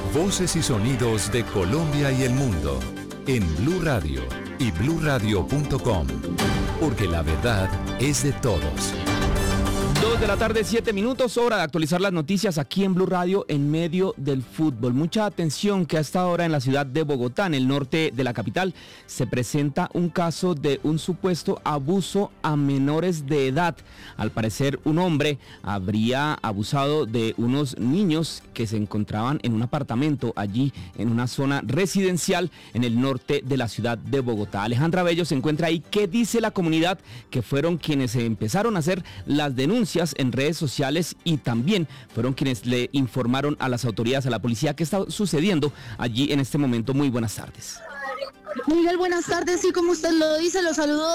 Voces y sonidos de Colombia y el mundo en Blue Radio y bluradio.com, porque la verdad es de todos. 2 de la tarde, 7 minutos, hora de actualizar las noticias aquí en Blue Radio en medio del fútbol. Mucha atención que a esta hora en la ciudad de Bogotá, en el norte de la capital, se presenta un caso de un supuesto abuso a menores de edad. Al parecer, un hombre habría abusado de unos niños que se encontraban en un apartamento allí en una zona residencial en el norte de la ciudad de Bogotá. Alejandra Bello se encuentra ahí. ¿Qué dice la comunidad, que fueron quienes empezaron a hacer las denuncias en redes sociales y también fueron quienes le informaron a las autoridades, a la policía, qué está sucediendo allí en este momento? Muy buenas tardes. Miguel, buenas tardes. Sí, como usted lo dice, los saludo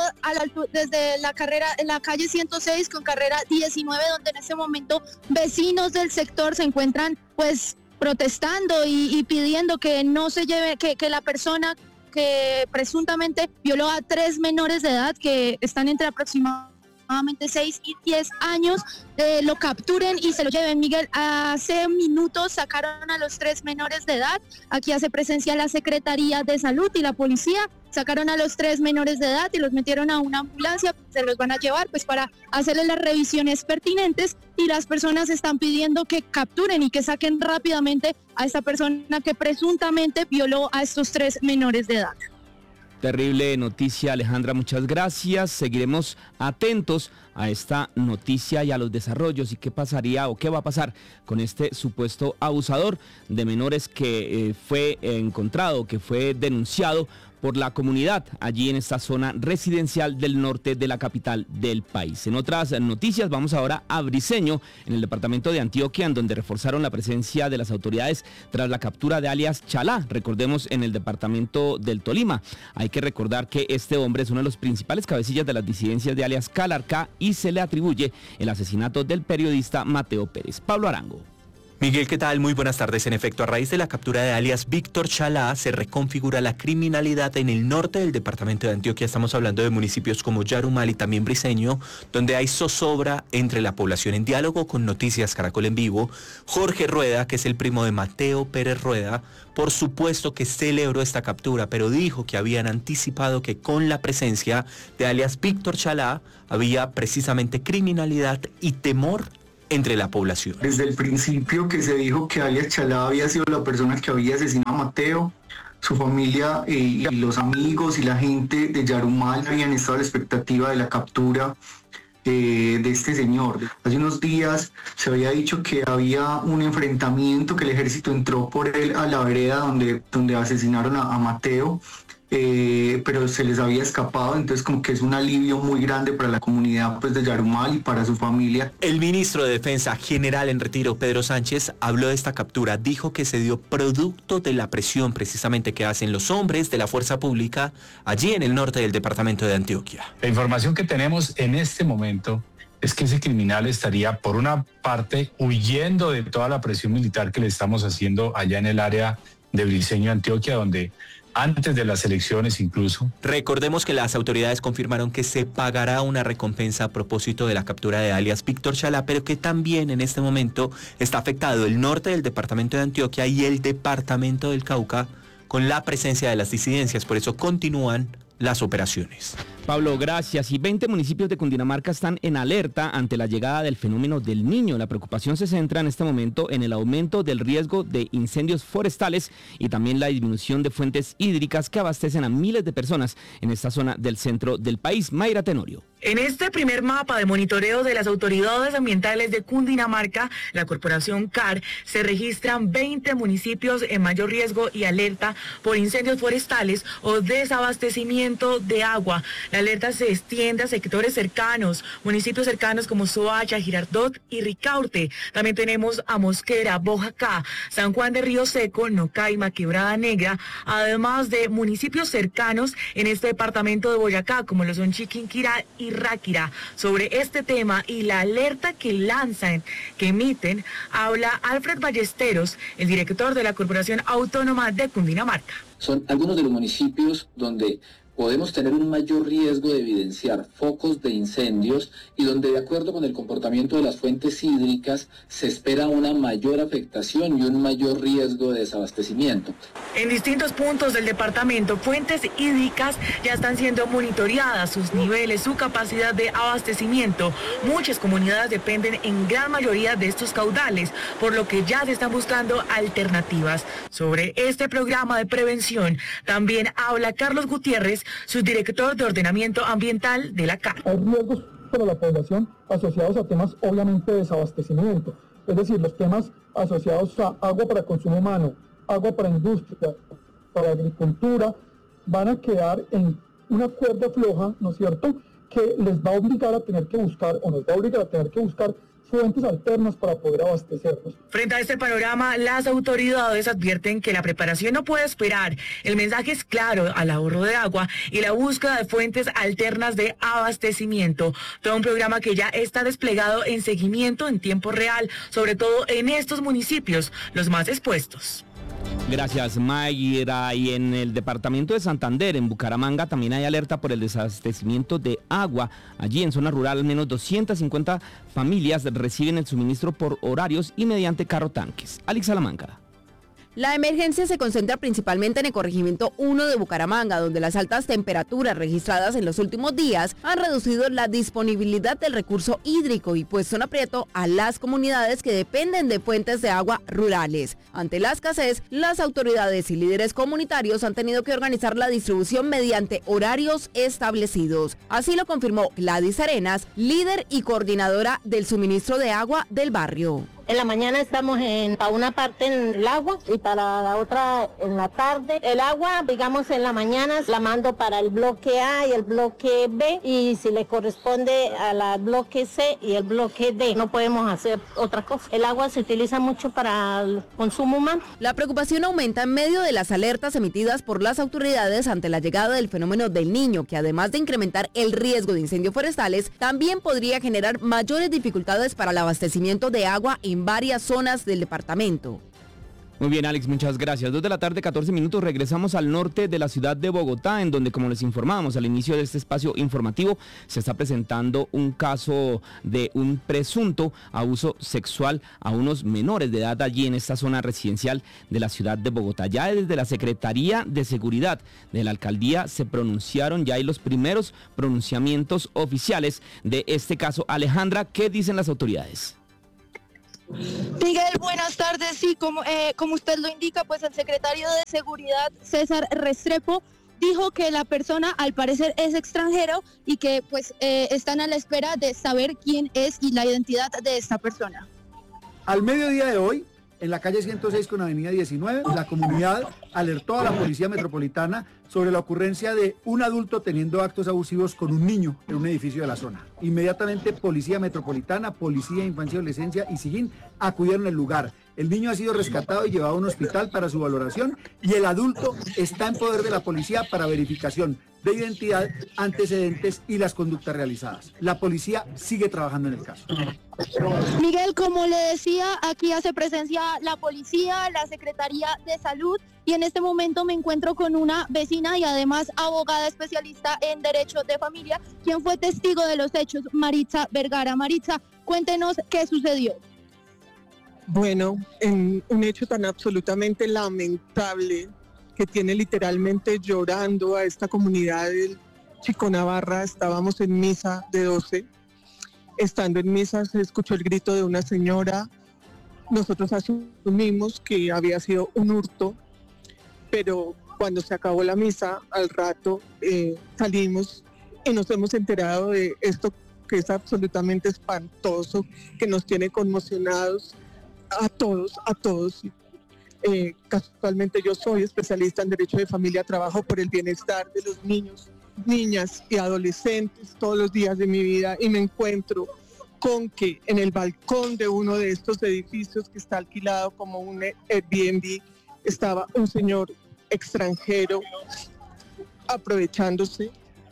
desde la calle 106 con carrera 19, donde en este momento vecinos del sector se encuentran pues protestando y pidiendo que no se lleve, que la persona que presuntamente violó a 3 menores de edad que están entre aproximadamente 6 y 10 años, lo capturen y se lo lleven. Miguel, hace minutos sacaron a los 3 menores de edad. Aquí hace presencia la Secretaría de Salud y la policía. Sacaron a los 3 menores de edad y los metieron a una ambulancia. Se los van a llevar pues para hacerle las revisiones pertinentes, y las personas están pidiendo que capturen y que saquen rápidamente a esta persona que presuntamente violó a estos 3 menores de edad. Terrible noticia, Alejandra, muchas gracias. Seguiremos atentos a esta noticia y a los desarrollos y qué pasaría o qué va a pasar con este supuesto abusador de menores que fue encontrado, que fue denunciado por la comunidad allí en esta zona residencial del norte de la capital del país. En otras noticias, vamos ahora a Briceño, en el departamento de Antioquia, en donde reforzaron la presencia de las autoridades tras la captura de alias Chalá, recordemos, en el departamento del Tolima. Hay que recordar que este hombre es uno de los principales cabecillas de las disidencias de alias Calarcá y se le atribuye el asesinato del periodista Mateo Pérez. Pablo Arango. Miguel, ¿qué tal? Muy buenas tardes. En efecto, a raíz de la captura de alias Víctor Chalá, se reconfigura la criminalidad en el norte del departamento de Antioquia. Estamos hablando de municipios como Yarumal y también Briceño, donde hay zozobra entre la población. En diálogo con Noticias Caracol en Vivo, Jorge Rueda, que es el primo de Mateo Pérez Rueda, por supuesto que celebró esta captura, pero dijo que habían anticipado que con la presencia de alias Víctor Chalá había precisamente criminalidad y temor entre la población. Desde el principio que se dijo que alias Chalá había sido la persona que había asesinado a Mateo, su familia y los amigos y la gente de Yarumal habían estado a la expectativa de la captura de este señor. Hace unos días se había dicho que había un enfrentamiento, que el ejército entró por él a la vereda donde asesinaron a Mateo, pero se les había escapado. Entonces como que es un alivio muy grande para la comunidad pues de Yarumal y para su familia. El ministro de Defensa, general en retiro, Pedro Sánchez, habló de esta captura. Dijo que se dio producto de la presión precisamente que hacen los hombres de la fuerza pública allí en el norte del departamento de Antioquia. La información que tenemos en este momento es que ese criminal estaría, por una parte, huyendo de toda la presión militar que le estamos haciendo allá en el área de Briceño, Antioquia, donde antes de las elecciones incluso. Recordemos que las autoridades confirmaron que se pagará una recompensa a propósito de la captura de alias Víctor Chalá, pero que también en este momento está afectado el norte del departamento de Antioquia y el departamento del Cauca con la presencia de las disidencias. Por eso continúan las operaciones. Pablo, gracias. Y 20 municipios de Cundinamarca están en alerta ante la llegada del fenómeno del Niño. La preocupación se centra en este momento en el aumento del riesgo de incendios forestales y también la disminución de fuentes hídricas que abastecen a miles de personas en esta zona del centro del país. Mayra Tenorio. En este primer mapa de monitoreo de las autoridades ambientales de Cundinamarca, la corporación CAR, se registran 20 municipios en mayor riesgo y alerta por incendios forestales o desabastecimiento de agua. La alerta se extiende a sectores cercanos, municipios cercanos como Soacha, Girardot y Ricaurte. También tenemos a Mosquera, Boyacá, San Juan de Río Seco, Nocaima, Quebrada Negra, además de municipios cercanos en este departamento de Boyacá, como lo son Chiquinquirá y Ráquira. Sobre este tema y la alerta que lanzan, que emiten, habla Alfred Ballesteros, el director de la Corporación Autónoma de Cundinamarca. Son algunos de los municipios donde podemos tener un mayor riesgo de evidenciar focos de incendios y donde, de acuerdo con el comportamiento de las fuentes hídricas, se espera una mayor afectación y un mayor riesgo de desabastecimiento. En distintos puntos del departamento, fuentes hídricas ya están siendo monitoreadas, sus niveles, su capacidad de abastecimiento. Muchas comunidades dependen en gran mayoría de estos caudales, por lo que ya se están buscando alternativas. Sobre este programa de prevención también habla Carlos Gutiérrez, subdirector de Ordenamiento Ambiental de la CAR. Hay riesgos para la población asociados a temas obviamente de desabastecimiento, es decir, los temas asociados a agua para consumo humano, agua para industria, para agricultura, van a quedar en una cuerda floja, ¿no es cierto?, que les va a obligar a tener que buscar, o nos va a obligar a tener que buscar fuentes alternas para poder abastecernos. Frente a este panorama, las autoridades advierten que la preparación no puede esperar. El mensaje es claro al ahorro de agua y la búsqueda de fuentes alternas de abastecimiento. Todo un programa que ya está desplegado en seguimiento en tiempo real, sobre todo en estos municipios, los más expuestos. Gracias, Mayra. Y en el departamento de Santander, en Bucaramanga, también hay alerta por el desabastecimiento de agua. Allí en zona rural, al menos 250 familias reciben el suministro por horarios y mediante carro tanques. Alex Salamanca. La emergencia se concentra principalmente en el corregimiento 1 de Bucaramanga, donde las altas temperaturas registradas en los últimos días han reducido la disponibilidad del recurso hídrico y puesto en aprieto a las comunidades que dependen de fuentes de agua rurales. Ante la escasez, las autoridades y líderes comunitarios han tenido que organizar la distribución mediante horarios establecidos. Así lo confirmó Gladys Arenas, líder y coordinadora del suministro de agua del barrio. En la mañana estamos para una parte en el agua y para la otra en la tarde. El agua, digamos, en la mañana la mando para el bloque A y el bloque B, y si le corresponde a la bloque C y el bloque D. No podemos hacer otra cosa. El agua se utiliza mucho para el consumo humano. La preocupación aumenta en medio de las alertas emitidas por las autoridades ante la llegada del fenómeno del Niño, que además de incrementar el riesgo de incendios forestales, también podría generar mayores dificultades para el abastecimiento de agua en varias zonas del departamento. Muy bien, Alex, muchas gracias. 2 de la tarde, 14 minutos, regresamos al norte de la ciudad de Bogotá, en donde, como les informábamos al inicio de este espacio informativo, se está presentando un caso de un presunto abuso sexual a unos menores de edad allí en esta zona residencial de la ciudad de Bogotá. Ya desde la Secretaría de Seguridad de la Alcaldía se pronunciaron, ya hay los primeros pronunciamientos oficiales de este caso. Alejandra, ¿qué dicen las autoridades? Miguel, buenas tardes. Sí, como usted lo indica, pues el secretario de Seguridad, César Restrepo, dijo que la persona al parecer es extranjero y que pues están a la espera de saber quién es y la identidad de esta persona. Al mediodía de hoy, en la calle 106 con avenida 19, la comunidad alertó a la Policía Metropolitana sobre la ocurrencia de un adulto teniendo actos abusivos con un niño en un edificio de la zona. Inmediatamente Policía Metropolitana, Policía de Infancia y Adolescencia y SIGIN acudieron al lugar. El niño ha sido rescatado y llevado a un hospital para su valoración y el adulto está en poder de la policía para verificación de identidad, antecedentes y las conductas realizadas. La policía sigue trabajando en el caso. Miguel, como le decía, aquí hace presencia la policía, la Secretaría de Salud, y en este momento me encuentro con una vecina y además abogada especialista en Derecho de Familia, quien fue testigo de los hechos, Maritza Vergara. Maritza, cuéntenos qué sucedió. Bueno, en un hecho tan absolutamente lamentable que tiene literalmente llorando a esta comunidad del Chico Navarra. Estábamos en misa de 12. Estando en misa se escuchó el grito de una señora. Nosotros asumimos que había sido un hurto, pero cuando se acabó la misa, al rato salimos y nos hemos enterado de esto que es absolutamente espantoso, que nos tiene conmocionados a todos. Casualmente yo soy especialista en Derecho de Familia, trabajo por el bienestar de los niños, niñas y adolescentes todos los días de mi vida, y me encuentro con que en el balcón de uno de estos edificios que está alquilado como un Airbnb estaba un señor extranjero aprovechándose,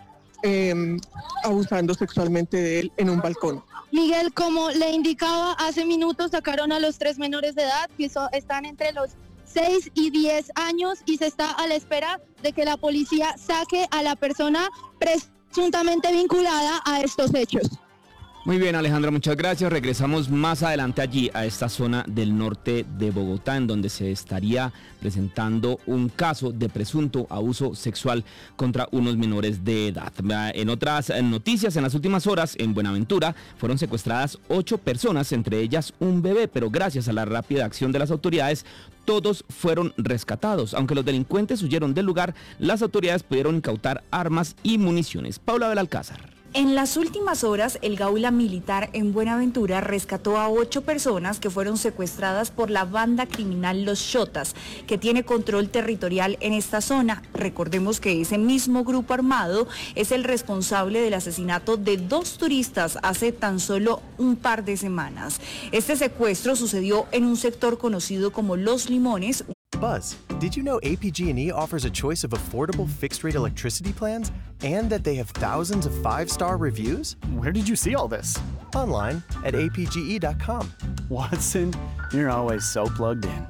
abusando sexualmente de él en un balcón. Miguel, como le indicaba, hace minutos sacaron a los 3 menores de edad que están entre los 6 y 10 años y se está a la espera de que la policía saque a la persona presuntamente vinculada a estos hechos. Muy bien, Alejandra, muchas gracias. Regresamos más adelante allí a esta zona del norte de Bogotá, en donde se estaría presentando un caso de presunto abuso sexual contra unos menores de edad. En otras noticias, en las últimas horas en Buenaventura fueron secuestradas 8 personas, entre ellas un bebé, pero gracias a la rápida acción de las autoridades, todos fueron rescatados. Aunque los delincuentes huyeron del lugar, las autoridades pudieron incautar armas y municiones. Paula Belalcázar. En las últimas horas, el Gaula Militar en Buenaventura rescató a 8 personas que fueron secuestradas por la banda criminal Los Xotas, que tiene control territorial en esta zona. Recordemos que ese mismo grupo armado es el responsable del asesinato de 2 turistas hace tan solo un par de semanas. Este secuestro sucedió en un sector conocido como Los Limones. Buzz, did you know APG&E offers a choice of affordable fixed-rate electricity plans and that they have thousands of 5-star reviews? Where did you see all this? Online at apge.com. Watson, you're always so plugged in.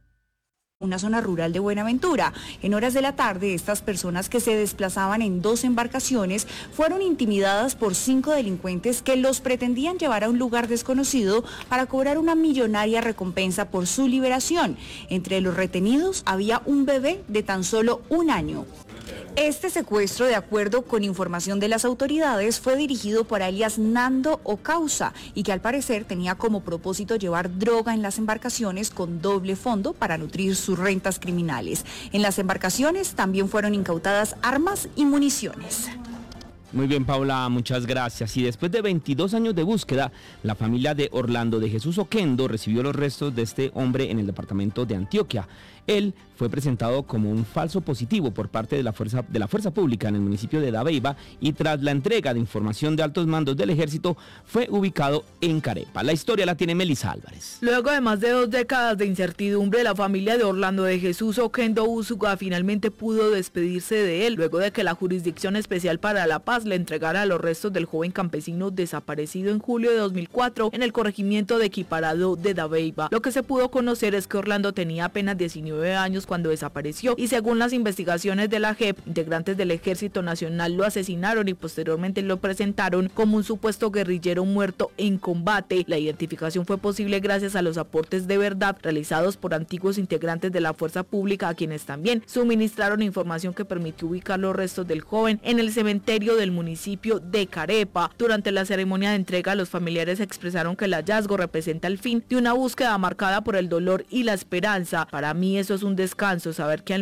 Una zona rural de Buenaventura. En horas de la tarde, estas personas que se desplazaban en 2 embarcaciones fueron intimidadas por 5 delincuentes que los pretendían llevar a un lugar desconocido para cobrar una millonaria recompensa por su liberación. Entre los retenidos había un bebé de tan solo 1 año. Este secuestro, de acuerdo con información de las autoridades, fue dirigido por alias Nando Ocausa y que al parecer tenía como propósito llevar droga en las embarcaciones con doble fondo para nutrir sus rentas criminales. En las embarcaciones también fueron incautadas armas y municiones. Muy bien, Paula, muchas gracias. Y después de 22 años de búsqueda, la familia de Orlando de Jesús Oquendo recibió los restos de este hombre en el departamento de Antioquia. Él fue presentado como un falso positivo por parte de la fuerza pública en el municipio de Dabeiba y tras la entrega de información de altos mandos del ejército fue ubicado en Carepa. La historia la tiene Melissa Álvarez. Luego de más de 2 décadas de incertidumbre, la familia de Orlando de Jesús Oquendo Úsuga finalmente pudo despedirse de él luego de que la Jurisdicción Especial para la Paz le entregara los restos del joven campesino desaparecido en julio de 2004 en el corregimiento de Equiparado de Dabeiba. Lo que se pudo conocer es que Orlando tenía apenas 19 años cuando desapareció y según las investigaciones de la JEP, integrantes del Ejército Nacional lo asesinaron y posteriormente lo presentaron como un supuesto guerrillero muerto en combate. La identificación fue posible gracias a los aportes de verdad realizados por antiguos integrantes de la fuerza pública a quienes también suministraron información que permitió ubicar los restos del joven en el cementerio del municipio de Carepa. Durante la ceremonia de entrega, los familiares expresaron que el hallazgo representa el fin de una búsqueda marcada por el dolor y la esperanza. Para mí eso es un descanso, saber que al